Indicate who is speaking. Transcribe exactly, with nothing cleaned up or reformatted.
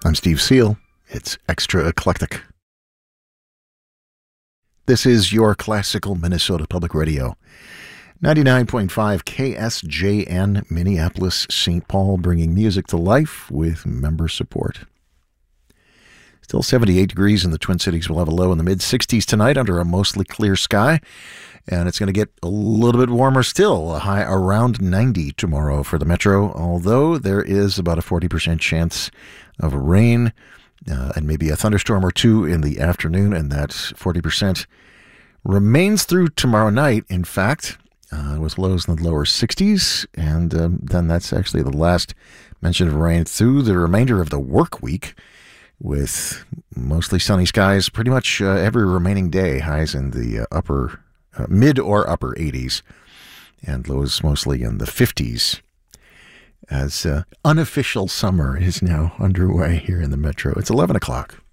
Speaker 1: I'm Steve Seal. It's Extra Eclectic. This is your classical Minnesota Public Radio. ninety-nine point five K S J N, Minneapolis, Saint Paul, bringing music to life with member support. Still seventy-eight degrees in the Twin Cities. We'll have a low in the mid-sixties tonight under a mostly clear sky. And it's going to get a little bit warmer still, a high around ninety tomorrow for the metro, although there is about a forty percent chance of rain uh, and maybe a thunderstorm or two in the afternoon, and that forty percent remains through tomorrow night, in fact, uh, with lows in the lower sixties, and um, then that's actually the last mention of rain through the remainder of the work week, with mostly sunny skies pretty much uh, every remaining day, highs in the uh, upper Uh, mid or upper eighties, and lows mostly in the fifties, as uh, unofficial summer is now underway here in the metro. It's eleven o'clock.